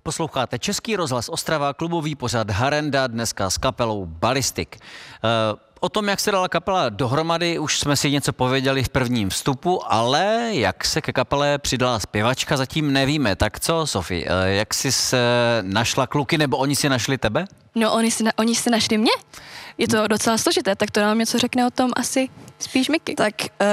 Posloucháte Český rozhlas Ostrava, klubový pořad Harenda, dneska s kapelou Ballistic. O tom, jak se dala kapela dohromady, už jsme si něco pověděli v prvním vstupu, ale jak se ke kapele přidala zpěvačka, zatím nevíme. Tak co, Sofie, jak jsi se našla kluky, nebo oni si našli tebe? No, oni si našli mě. Je to docela složité, tak to nám něco řekne o tom asi spíš Miky. Tak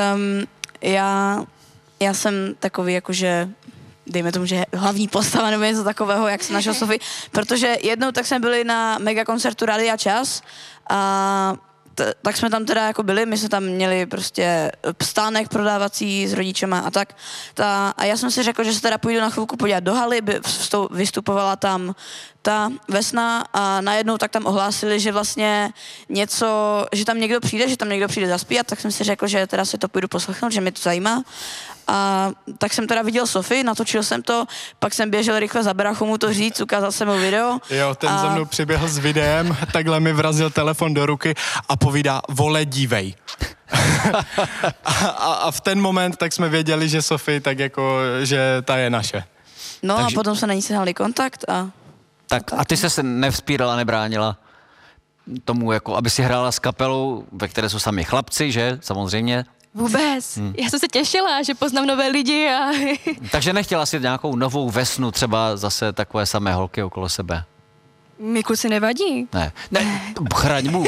já jsem takový jakože, dejme tomu, že hlavní postava nebo něco takového, jak jsem našel Sofii, protože jednou tak jsme byli na mega koncertu Radia Čas a tak jsme tam teda jako byli, my jsme tam měli prostě stánek prodávací s rodičema a tak. A já jsem si řekl, že se teda půjdu na chvilku podívat do haly, vystupovala tam ta Vesna a najednou tak tam ohlásili, že vlastně něco, že tam někdo přijde zaspívat, tak jsem si řekl, že teda se to půjdu poslechnout, že mě to zajímá. A tak jsem teda viděl Sofii, natočil jsem to, pak jsem běžel rychle za bráchu mu to říct, ukázal jsem mu video. Jo, ten za mnou přiběhl s videem, takhle mi vrazil telefon do ruky a povídá, vole, dívej. a v ten moment tak jsme věděli, že Sofie, tak jako, že ta je naše. No takže... a potom se na ní sehnali kontakt a... Tak a ty se nevzpírala, nebránila tomu, jako aby si hrála s kapelou, ve které jsou sami chlapci, že? Samozřejmě. Vůbec. Já jsem se těšila, že poznám nové lidi a... Takže nechtěla si nějakou novou Vesnu, třeba zase takové samé holky okolo sebe? Mi kluci nevadí. Ne, chraň Bůh.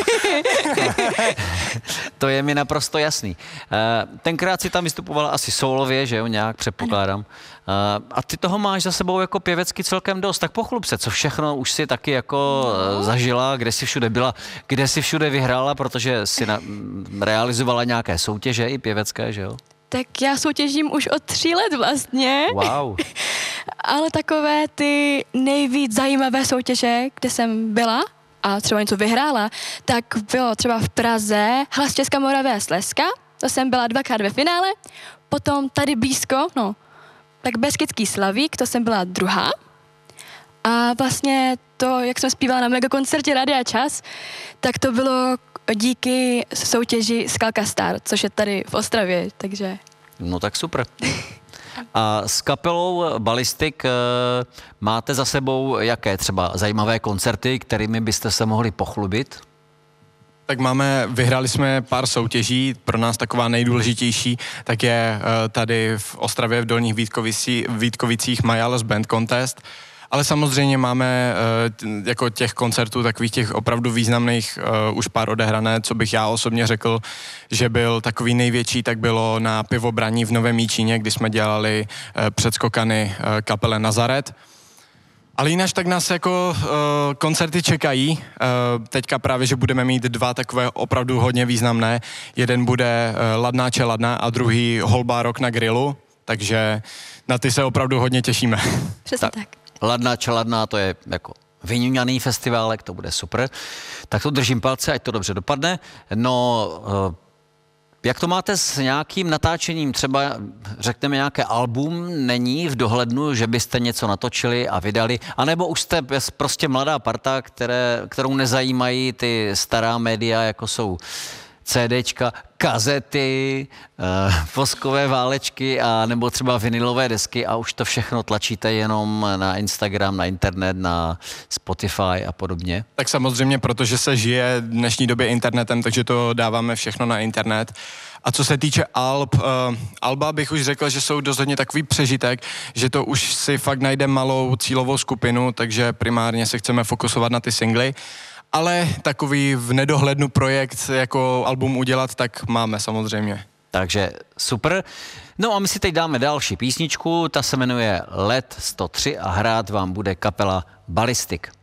To je mi naprosto jasný. Tenkrát si tam vystupovala asi sólově, že jo, nějak předpokládám. A ty toho máš za sebou jako pěvecky celkem dost, tak pochlup se, co všechno už si taky jako zažila, kde jsi všude byla, kde jsi všude vyhrála, protože si realizovala nějaké soutěže i pěvecké, že jo? Tak já soutěžím už od 3 let vlastně. Wow. Ale takové ty nejvíc zajímavé soutěže, kde jsem byla a třeba něco vyhrála, tak bylo třeba v Praze Hlas Česka, Moravy a Slezska, to jsem byla 2krát ve finále, potom tady blízko, tak Beskydský Slavík, to jsem byla 2. A vlastně to, jak jsem zpívala na megakoncertě Radia Čas, tak to bylo díky soutěži Skalka Star, což je tady v Ostravě, takže... No tak super. A s kapelou Ballistic máte za sebou jaké třeba zajímavé koncerty, kterými byste se mohli pochlubit? Tak vyhráli jsme pár soutěží, pro nás taková nejdůležitější, tak je tady v Ostravě v Dolních Vítkovicích Majalos Band Contest, ale samozřejmě máme jako těch koncertů, takových těch opravdu významných už pár odehrané, co bych já osobně řekl, že byl takový největší, tak bylo na Pivobraní v Novém Jičíně, kdy jsme dělali předskokany kapele Nazaret. Ale jinak tak nás jako koncerty čekají. Teďka právě, že budeme mít 2 takové opravdu hodně významné. Jeden bude Ladná čeladná a druhý Holbá rok na grilu, takže na ty se opravdu hodně těšíme. Přesně tak. Ladná čeladná, to je jako vyňuňaný festiválek, to bude super. Tak to držím palce, ať to dobře dopadne. No, jak to máte s nějakým natáčením? Třeba řekneme nějaké album, není v dohlednu, že byste něco natočili a vydali? A nebo už jste prostě mladá parta, kterou nezajímají ty stará média, jako jsou CDčka, kazety, voskové válečky a nebo třeba vinylové desky a už to všechno tlačíte jenom na Instagram, na internet, na Spotify a podobně? Tak samozřejmě, protože se žije v dnešní době internetem, takže to dáváme všechno na internet. A co se týče alba bych už řekl, že jsou dost hodně takový přežitek, že to už si fakt najde malou cílovou skupinu, takže primárně se chceme fokusovat na ty singly. Ale takový v nedohlednu projekt jako album udělat, tak máme samozřejmě. Takže super. No a my si teď dáme další písničku, ta se jmenuje Let 103 a hrát vám bude kapela Ballistic.